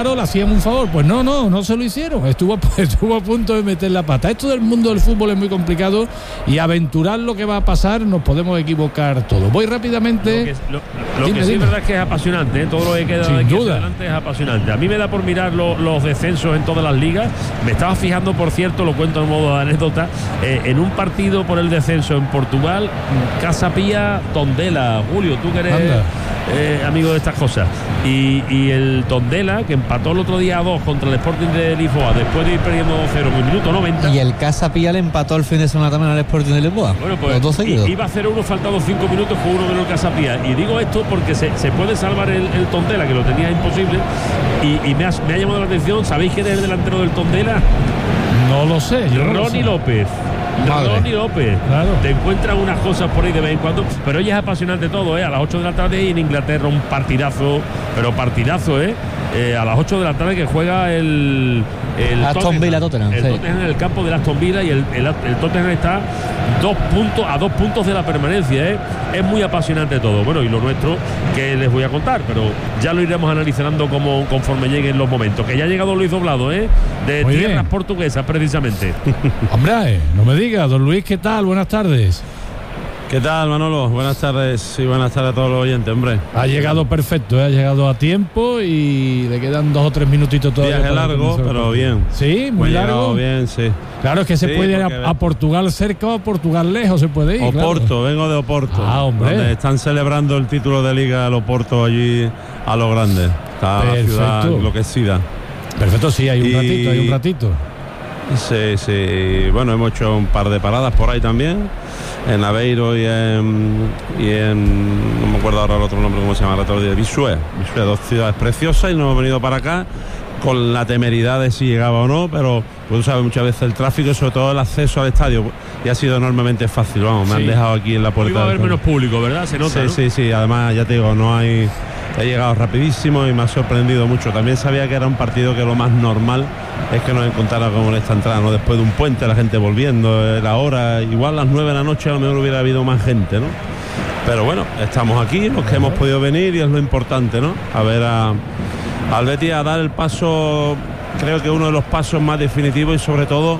le hacían un favor. Pues no se lo hicieron. Estuvo a punto de meter la pata. Esto del mundo del fútbol es muy complicado y aventurar lo que va a pasar nos podemos equivocar todos. Voy rápidamente. Lo que sí es verdad es que es apasionante, ¿eh? Todo lo que queda de aquí adelante es apasionante. A mí me da por mirar los descensos en todas las ligas. Me estaba fijando, por cierto, lo cuento en modo de anécdota, en un partido por el descenso en Portugal, Casa Pía, Tondela. Julio, tú que eres amigo de estas cosas. Y el Tondela, que empató el otro día a 2 contra el Sporting de Lisboa, después de ir perdiendo 2-0 en el minuto 90. Y el Casa Pía le empató el fin de semana también al Sporting de Lisboa. Bueno, pues los dos seguidos. Iba a 0-1 faltados 5 minutos con uno menos el Casa Pía. Y digo esto porque se puede salvar el Tondela, que lo tenía imposible. Y me ha llamado la atención. ¿Sabéis quién es el delantero del Tondela? No lo sé. Ronnie López. Ronnie López, claro. Te encuentran unas cosas por ahí de vez en cuando, pero hoy es apasionante todo, a las 8 de la tarde en Inglaterra un partidazo, pero partidazo, a las 8 de la tarde que juega el Aston Villa Tottenham. El Tottenham en el campo del Aston Villa y el Tottenham está a 2 puntos de la permanencia, Es muy apasionante todo. Bueno, y lo nuestro que les voy a contar, pero ya lo iremos analizando conforme lleguen los momentos. Que ya ha llegado Luis Doblado, de muy tierras bien. portuguesas precisamente. Hombre, no me digas, don Luis, ¿qué tal? Buenas tardes. ¿Qué tal, Manolo? Buenas tardes y buenas tardes a todos los oyentes, hombre. Ha llegado perfecto, ha llegado a tiempo y le quedan 2 o 3 minutitos todavía. Viaje largo, pero bien. Sí, muy largo. Bien, sí. Claro, es que se puede ir a Portugal cerca o a Portugal lejos, se puede ir. Oporto, claro. Vengo de Oporto. Hombre. Donde están celebrando el título de Liga al Oporto allí a lo grande. Está la ciudad enloquecida. Perfecto, sí, hay un ratito. Sí. Bueno, hemos hecho un par de paradas por ahí también. En Aveiro y en no me acuerdo ahora el otro nombre, cómo se llama, de Visue, 2 ciudades preciosas, y nos hemos venido para acá con la temeridad de si llegaba o no, pero pues tú sabes, muchas veces el tráfico y sobre todo el acceso al estadio y ha sido enormemente fácil. Vamos, me han dejado aquí en la puerta. Iba a haber menos público, ¿verdad? Se nota, sí, ¿no? sí, además ya te digo, he llegado rapidísimo y me ha sorprendido mucho. También sabía que era un partido que lo más normal es que nos encontrara con esta entrada, ¿no? Después de un puente, la gente volviendo, la hora, igual a las 9 de la noche a lo mejor hubiera habido más gente, ¿no? Pero bueno, estamos aquí, los que hemos podido venir, y es lo importante, ¿no? A ver al Betis a dar el paso, creo que uno de los pasos más definitivos y sobre todo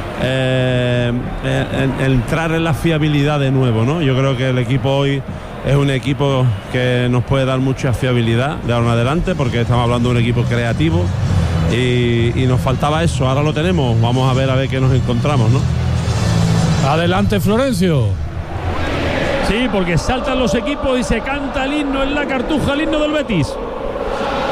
entrar en la fiabilidad de nuevo, ¿no? Yo creo que el equipo hoy es un equipo que nos puede dar mucha fiabilidad de ahora en adelante, porque estamos hablando de un equipo creativo y nos faltaba eso. Ahora lo tenemos, vamos a ver qué nos encontramos, ¿no? Adelante, Florencio. Sí, porque saltan los equipos y se canta el himno en la Cartuja, el himno del Betis.